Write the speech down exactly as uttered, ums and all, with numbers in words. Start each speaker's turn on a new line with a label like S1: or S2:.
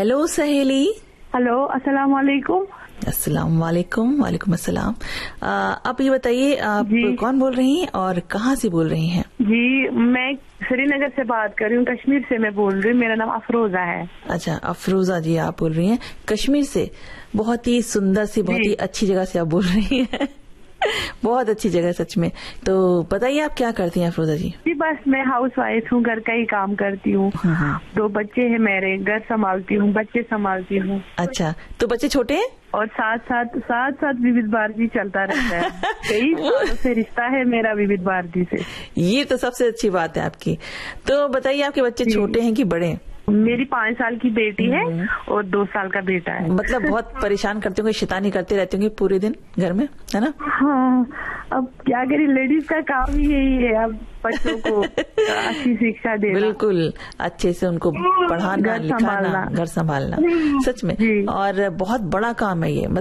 S1: Hello सहेली।
S2: Hello, अस्सलाम वालेकुम।
S1: अस्सलाम वालेकुम। वालेकुम अस्सलाम। आ, आप ये बताइए, आप कौन बोल रही हैं और कहाँ से बोल रही हैं?
S2: जी, मैं श्रीनगर से बात कर रही हूँ, कश्मीर से मैं बोल रही हूँ। मेरा नाम अफरोजा है।
S1: अच्छा, अफरोजा जी आप बोल रही हैं कश्मीर से। बहुत ही सुंदर सी, बहुत ही अच्छी जगह से आप बोल रही हैं। बहुत अच्छी जगह सच में। तो बताइए आप क्या करती हैं अफरोजा जी?
S2: जी बस मैं हाउस वाइफ हूँ, घर का ही काम करती हूँ। दो बच्चे हैं मेरे, घर संभालती हूँ, बच्चे संभालती हूँ।
S1: अच्छा, तो बच्चे छोटे हैं?
S2: और साथ साथ साथ साथ विविध भारती चलता रहता है। कई सालों से रिश्ता है मेरा विविध भारती से।
S1: ये तो सबसे अच्छी बात है आपकी। तो बताइए आपके बच्चे छोटे हैं कि बड़े?
S2: मेरी पाँच साल की बेटी है और दो साल का बेटा है।
S1: मतलब बहुत परेशान करते होंगे, शैतानी करते रहते होंगे पूरे दिन घर में, है ना?
S2: हाँ, अब क्या करें, लेडीज का काम ही यही है, अब बच्चों को अच्छी शिक्षा देना,
S1: बिल्कुल अच्छे से उनको पढ़ाना, लिखाना, घर संभालना, सच में। और बहुत बड़ा काम है ये।